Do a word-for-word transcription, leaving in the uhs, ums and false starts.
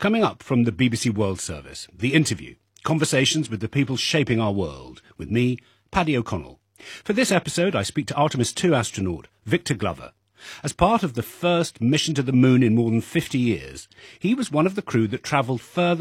Coming up from the B B C World Service, The Interview, conversations with the people shaping our world, with me, Paddy O'Connell. For this episode, I speak to Artemis two astronaut Victor Glover. As part of the first mission to the moon in more than fifty years, he was one of the crew that travelled further